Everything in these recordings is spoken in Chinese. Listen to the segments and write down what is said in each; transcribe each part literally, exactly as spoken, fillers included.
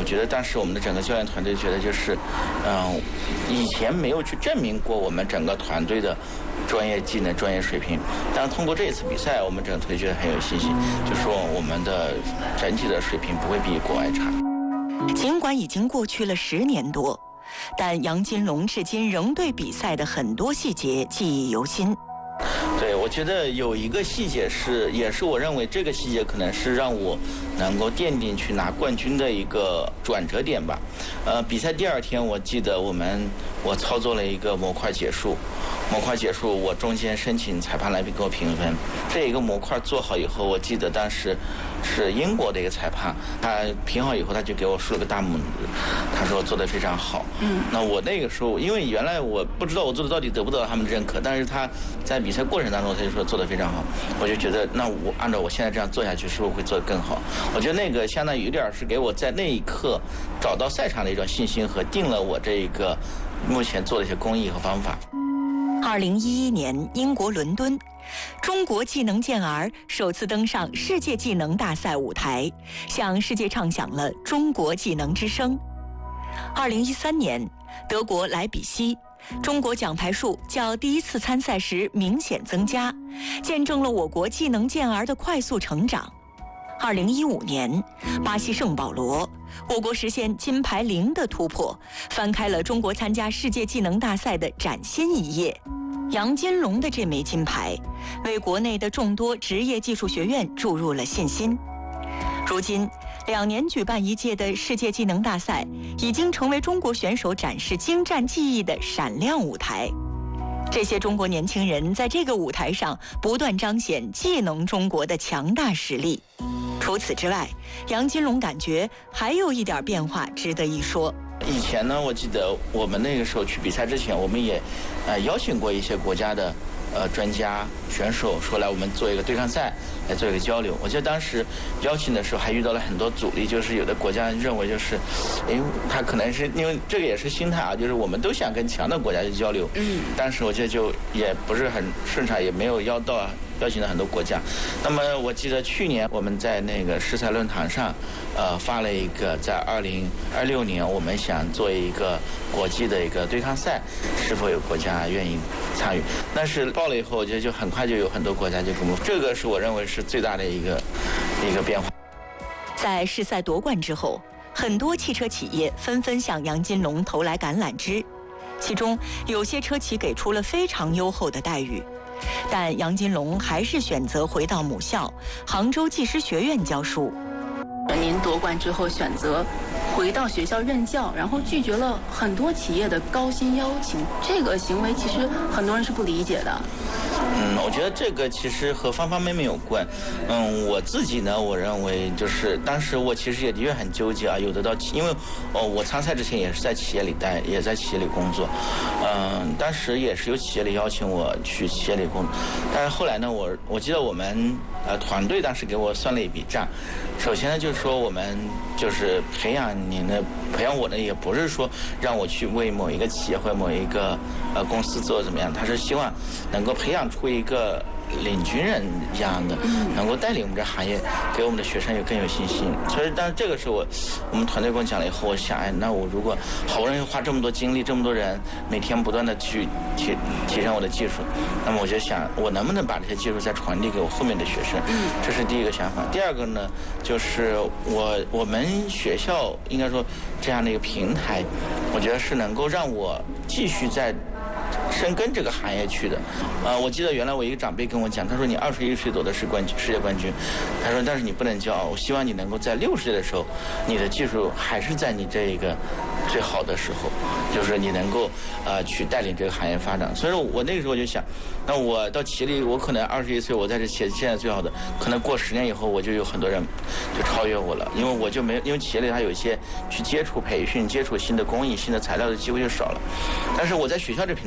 我觉得当时我们的整个教练团队觉得就是，嗯、呃，以前没有去证明过我们整个团队的专业技能、专业水平，但通过这一次比赛，我们整个团队觉得很有信心，就说我们的整体的水平不会比国外差。 尽管已经过去了十年多，但杨金龙至今仍对比赛的很多细节记忆犹新。 对，我觉得有一个细节是，也是我认为这个细节可能是让我能够奠定去拿冠军的一个转折点吧。呃，比赛第二天，我记得我们我操作了一个模块结束，模块结束，我中间申请裁判来给我评分。这一个模块做好以后，我记得当时是英国的一个裁判，他评好以后，他就给我竖了个大拇指，他说做得非常好。嗯，那我那个时候，因为原来我不知道我做的到底得不得到他们的认可，但是他在比赛过程当中，他就说做得非常好，我就觉得那我按照我现在这样做下去，是不是会做得更好？我觉得那个相当于有点是给我在那一刻找到赛场的一种信心和定了我这个目前做的一些工艺和方法。 二零一一年，英国伦敦，中国技能健儿首次登上世界技能大赛舞台，向世界唱响了中国技能之声。二零一三年，德国莱比锡，中国奖牌数较第一次参赛时明显增加，见证了我国技能健儿的快速成长。二零一五年，巴西圣保罗，我国实现金牌零的突破，翻开了中国参加世界技能大赛的崭新一页。杨金龙的这枚金牌，为国内的众多职业技术学院注入了信心。如今，两年举办一届的世界技能大赛，已经成为中国选手展示精湛技艺的闪亮舞台。这些中国年轻人在这个舞台上不断彰显技能中国的强大实力。除此之外，杨金龙感觉还有一点变化值得一说。 以前呢，我记得我们那个时候去比赛之前，我们也呃邀请过一些国家的呃专家选手说来我们做一个对抗赛，来做一个交流。我记得当时邀请的时候还遇到了很多阻力，就是有的国家认为就是，哎，他可能是因为这个也是心态啊，就是我们都想跟强的国家去交流，嗯，当时我记得就也不是很顺畅，也没有邀到邀请了很多国家。那么我记得去年我们在那个世赛论坛上，呃，发了一个在二零二六年我们想做一个国际的一个对抗赛，是否有国家愿意参与？但是报了以后，我觉得就很快就有很多国家就跟我们，这个是我认为是最大的一个一个变化。 在世赛夺冠之后，很多汽车企业纷纷向杨金龙投来橄榄枝，其中有些车企给出了非常优厚的待遇。但杨金龙还是选择回到母校杭州技师学院教书。 您夺冠之后选择回到学校任教，然后拒绝了很多企业的高薪邀请，这个行为其实很多人是不理解的。 嗯，我觉得这个其实和方方面面有关。嗯，我自己呢，我认为就是当时我其实也的确很纠结啊，有的到因为哦，我参赛之前也是在企业里待，也在企业里工作。嗯，当时也是有企业里邀请我去企业里工作，但是后来呢，我我记得我们呃团队当时给我算了一笔账。首先呢，就是说我们就是培养你呢，培养我呢，也不是说让我去为某一个企业或者某一个呃公司做怎么样，他是希望能够培养出一个领军人一样的，能够带领我们这行业，给我们的学生有更有信心。所以，当然这个是我我们团队跟我讲了以后，我想，哎，那我如果好不容易花这么多精力，这么多人每天不断的去提提升我的技术，那么我就想，我能不能把这些技术再传递给我后面的学生？这是第一个想法。第二个呢，就是我我们学校应该说这样的一个平台，我觉得是能够让我继续在深耕这个行业去的。呃，我记得原来我一个长辈跟我讲，他说你二十一岁夺的是冠军，世界冠军，他说但是你不能骄傲，我希望你能够在六十岁的时候，你的技术还是在你这一个最好的时候，就是你能够呃去带领这个行业发展。所以说我那个时候就想，那我到企业里，我可能二十一岁，我在这企业现在最好的，可能过十年以后，我就有很多人就超越我了，因为我就没因为企业里它有一些去接触培训、接触新的工艺、新的材料的机会就少了。但是我在学校这平台非常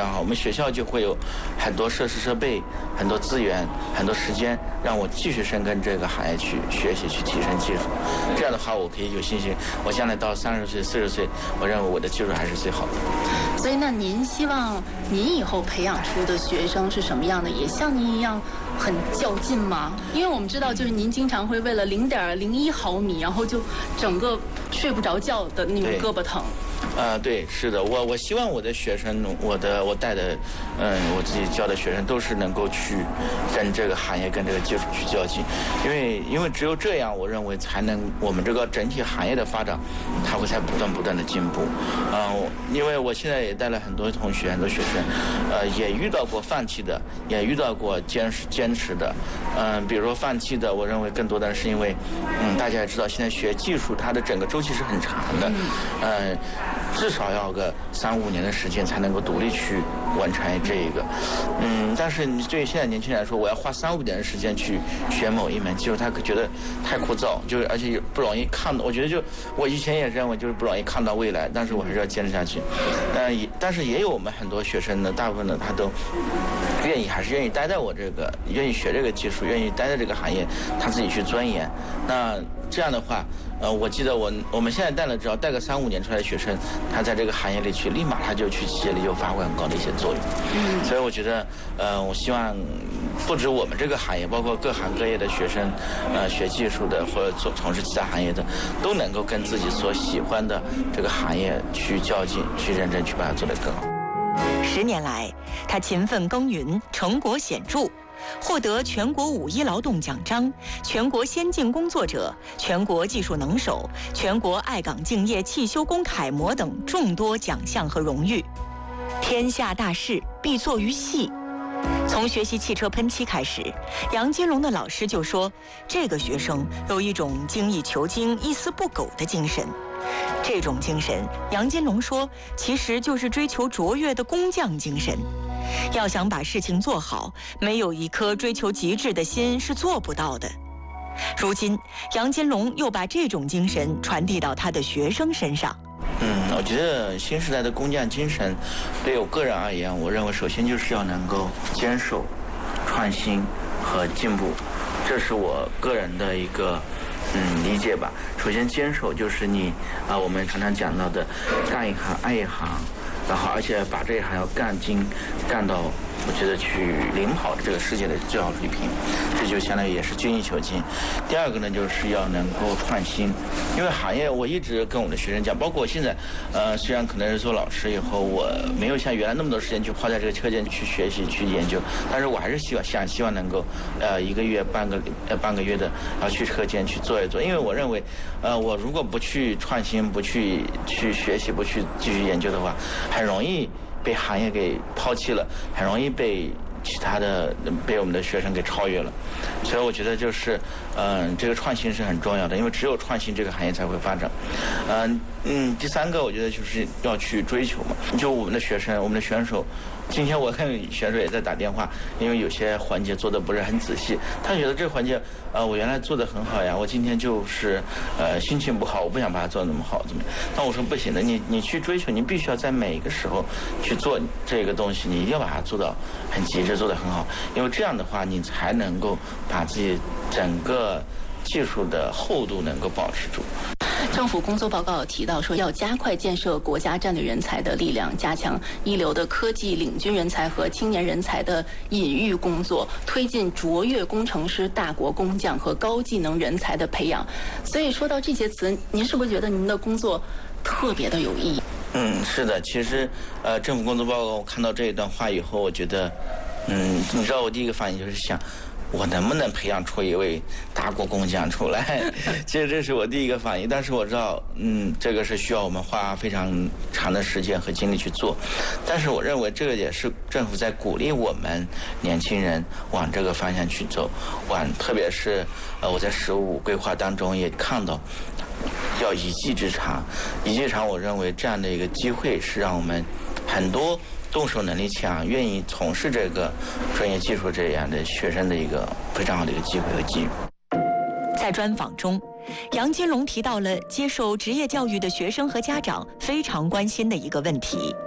常好，我们学校就会有很多设施设备、很多资源、很多时间，让我继续深耕这个行业去学习、去提升技术。这样的话，我可以有信心，我将来到三十岁、四十岁，我认为我的技术还是最好的。 所以，那您希望您以后培养出的学生是什么样的？也像您一样很较劲吗？因为我们知道，就是您经常会为了零点零一毫米，然后就整个睡不着觉的那种胳膊疼。 呃，对，是的，我我希望我的学生，我的我带的，嗯，我自己教的学生都是能够去跟这个行业、跟这个技术去较劲，因为因为只有这样，我认为才能我们这个整体行业的发展，它会在不断不断的进步。嗯、呃，因为我现在也带了很多同学、很多学生，呃，也遇到过放弃的，也遇到过坚持坚持的。嗯、呃，比如说放弃的，我认为更多的是因为，嗯，大家也知道，现在学技术它的整个周期是很长的，嗯、呃。至少要个三五年的时间才能够独立去完成这一个，嗯，但是你对于现在年轻人来说，我要花三五年的时间去学某一门技术，他觉得太枯燥，就是而且不容易看到。我觉得就我以前也认为就是不容易看到未来，但是我还是要坚持下去。但也但是也有我们很多学生呢，大部分呢他都愿意还是愿意待在我这个，愿意学这个技术，愿意待在这个行业，他自己去钻研。那这样的话，呃，我记得我我们现在带了，只要带个三五年出来的学生，他在这个行业里去，立马他就去企业里就发挥很高的一些作用。嗯，所以我觉得，呃，我希望不止我们这个行业，包括各行各业的学生，呃，学技术的或者做从事其他行业的，都能够跟自己所喜欢的这个行业去较劲，去认真去把它做得更好。 十年来，他勤奋耕耘，成果显著。获得全国五一劳动奖章、全国先进工作者、全国技术能手、全国爱岗敬业汽修工楷模等众多奖项和荣誉。天下大事必作于细。从学习汽车喷漆开始，杨金龙的老师就说，这个学生有一种精益求精、一丝不苟的精神。这种精神，杨金龙说，其实就是追求卓越的工匠精神。要想把事情做好，没有一颗追求极致的心是做不到的。如今，杨金龙又把这种精神传递到他的学生身上。 嗯，我觉得新时代的工匠精神，对我个人而言，我认为首先就是要能够坚守、创新和进步，这是我个人的一个嗯理解吧。首先，坚守就是你啊、呃，我们常常讲到的，干一行爱一行。然后，而且把这一行要干精，干到我觉得去领跑这个世界的最好水平，这就相当于也是精益求精。第二个呢，就是要能够创新，因为行业我一直跟我的学生讲，包括我现在，呃，虽然可能是做老师以后，我没有像原来那么多时间去花在这个课间去学习去研究，但是我还是希望想希望能够，呃，一个月半个呃半个月的，然后去课间去做一做，因为我认为，呃，我如果不去创新，不去去学习，不去继续研究的话，很容易被行业给抛弃了，很容易被其他的被我们的学生给超越了。所以我觉得就是，嗯、呃，这个创新是很重要的，因为只有创新，这个行业才会发展。嗯、呃、嗯，第三个我觉得就是要去追求嘛，就我们的学生，我们的选手。今天我看选手也在打电话，因为有些环节做的不是很仔细，他觉得这个环节，呃，我原来做的很好呀，我今天就是，呃，心情不好，我不想把它做得那么好，怎么样？那我说不行的，你你去追求，你必须要在每一个时候去做这个东西，你一定要把它做到很极致，做得很好，因为这样的话，你才能够把自己整个技术的厚度能够保持住。 政府工作报告有提到说，要加快建设国家战略人才的力量，加强一流的科技领军人才和青年人才的引育工作，推进卓越工程师、大国工匠和高技能人才的培养。所以说到这些词，您是不是觉得您的工作特别的有意义？ 嗯，是的，其实呃，政府工作报告我看到这一段话以后，我觉得，嗯，你知道我第一个反应就是想，我能不能培养出一位大国工匠出来？其实这是我第一个反应，但是我知道，嗯，这个是需要我们花非常长的时间和精力去做。但是我认为这个也是政府在鼓励我们年轻人往这个方向去走，往特别是呃我在十五规划当中也看到，要一技之长，一技之长，我认为这样的一个机会是让我们很多动手能力强、愿意从事这个专业技术这样的学生的一个非常好的一个机会和机遇。 在专访中，杨金龙提到了接受职业教育的学生和家长非常关心的一个问题：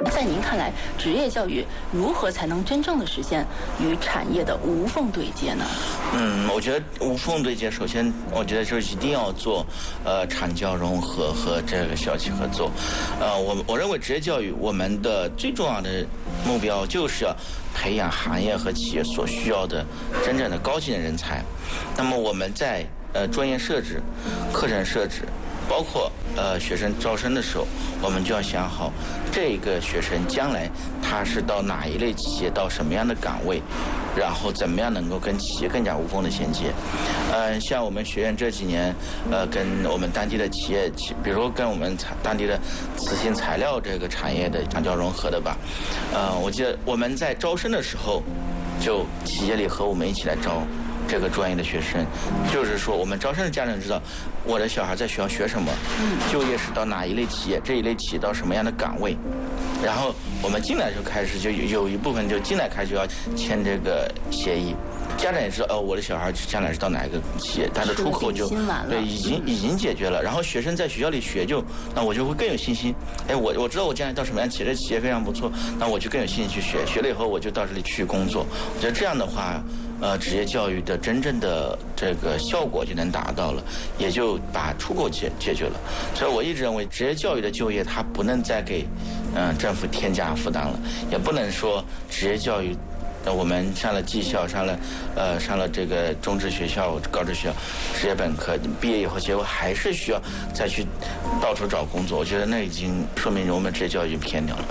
在您看来，职业教育如何才能真正的实现与产业的无缝对接呢？ 嗯，我觉得无缝对接，首先我觉得就是一定要做呃产教融合和这个校企合作。呃，我我认为职业教育我们的最重要的目标就是要培养行业和企业所需要的真正的高级的人才。那么我们在呃专业设置、课程设置，包括呃学生招生的时候，我们就要想好这个学生将来他是到哪一类企业，到什么样的岗位，然后怎么样能够跟企业更加无缝的衔接。呃，像我们学院这几年，呃，跟我们当地的企业，比如跟我们当地的磁性材料这个产业的产教融合的吧。呃，我记得我们在招生的时候，就企业里和我们一起来招这个专业的学生，就是说我们招生的家长知道我的小孩在学校学什么，就业是到哪一类企业，这一类企业到什么样的岗位，然后我们进来就开始就有一部分就进来开始就要签这个协议。家长也知道，哦，我的小孩将来是到哪一个企业，他的出口就对已经已经解决了。然后学生在学校里学就，那我就会更有信心。哎，我我知道我将来到什么样企业，这企业非常不错，那我就更有信心去学。学了以后我就到这里去工作。我觉得这样的话，呃，职业教育的真正的这个效果就能达到了，也就把出口解解决了。所以我一直认为，职业教育的就业它不能再给嗯、呃、政府添加负担了，也不能说职业教育。那我们上了技校，上了，呃，上了这个中职学校、高职学校、职业本科，毕业以后，结果还是需要再去到处找工作。我觉得那已经说明我们职业教育已经偏掉了。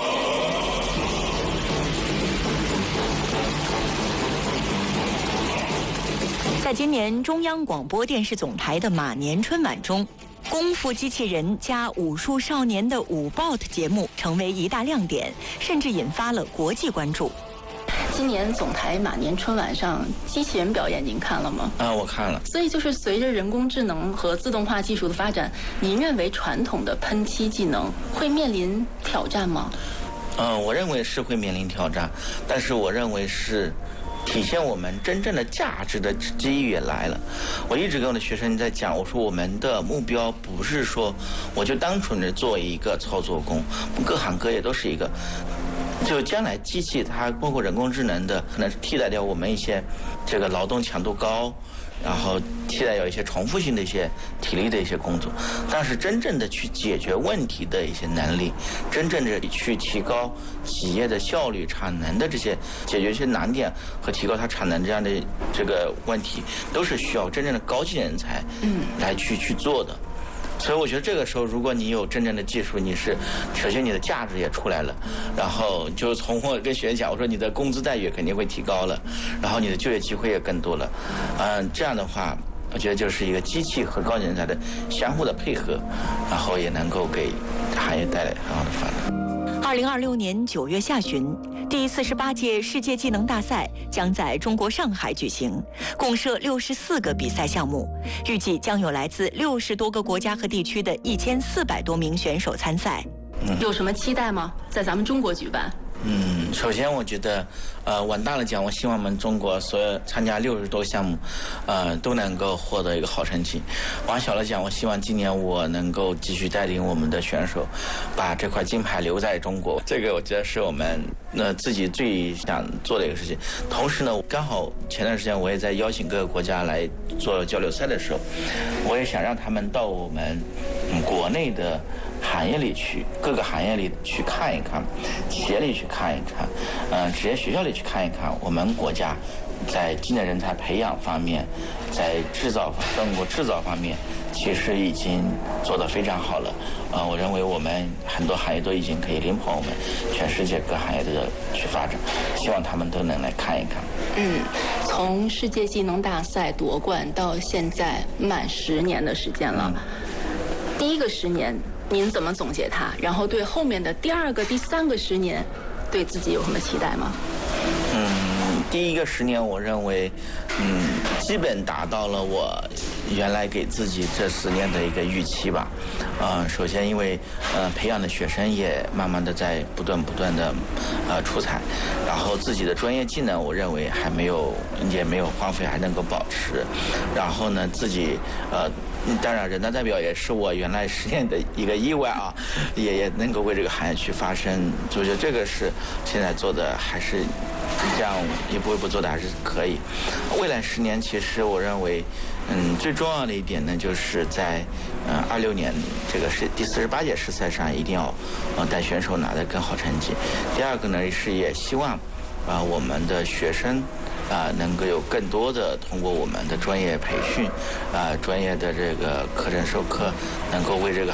在今年中央广播电视总台的马年春晚中，功夫机器人加武术少年的舞 bot 节目成为一大亮点，甚至引发了国际关注。 今年总台马年春晚上机器人表演您看了吗？ 啊，我看了。 所以就是随着人工智能和自动化技术的发展，您认为传统的喷漆技能会面临挑战吗？ 嗯，我认为是会面临挑战，但是我认为是体现我们真正的价值的机遇也来了。我一直跟我的学生在讲，我说我们的目标不是说我就单纯的做一个操作工，各行各业都是一个。就将来机器它包括人工智能的，可能替代掉我们一些这个劳动强度高，然后替代掉一些重复性的一些体力的一些工作，但是真正的去解决问题的一些能力，真正的去提高企业的效率、产能的这些解决一些难点和提高它产能这样的这个问题，都是需要真正的高级人才嗯来去去做的。所以我觉得这个时候，如果你有真正的技术，你是首先你的价值也出来了，然后就从我跟学员讲，我说你的工资待遇肯定会提高了，然后你的就业机会也更多了，嗯，这样的话，我觉得就是一个机器和高级人才的相互的配合，然后也能够给行业带来很好的发展。 二零二六年九月下旬，第四十八届世界技能大赛将在中国上海举行，共设六十四个比赛项目，预计将有来自六十多个国家和地区的一千四百多名选手参赛。 嗯、有什么期待吗？在咱们中国举办？ 嗯，首先我觉得，呃，往大了讲，我希望我们中国所有参加六十多个项目，呃，都能够获得一个好成绩。往小了讲，我希望今年我能够继续带领我们的选手，把这块金牌留在中国。这个我觉得是我们呃自己最想做的一个事情。同时呢，刚好前段时间我也在邀请各个国家来做交流赛的时候，我也想让他们到我们、嗯、国内的行业里去，各个行业里去看一看，企业里去看一看，呃，职业学校里去看一看，我们国家在技能人才培养方面，在制造中国制造方面，其实已经做得非常好了。呃，我认为我们很多行业都已经可以领跑我们全世界各行业的去发展，希望他们都能来看一看。 嗯，从世界技能大赛夺冠到现在满十年的时间了，嗯、第一个十年。您怎么总结它？然后对后面的第二个、第三个十年，对自己有什么期待吗？ 嗯，第一个十年，我认为，嗯，基本达到了我原来给自己这十年的一个预期吧。呃，首先因为呃培养的学生也慢慢的在不断不断的呃出彩，然后自己的专业技能我认为还没有也没有荒废，还能够保持。然后呢，自己呃当然人大代表也是我原来实验的一个意外啊，也也能够为这个行业去发声，就觉得这个是现在做的还是这样一步一步做的还是可以。未来十年其实我认为，嗯，最重要的一点呢，就是在呃二六年这个是第四十八届世赛上一定要呃带选手拿得更好成绩。第二个呢是也希望啊、呃、我们的学生啊、呃、能够有更多的通过我们的专业培训啊、呃、专业的这个课程授课，能够为这个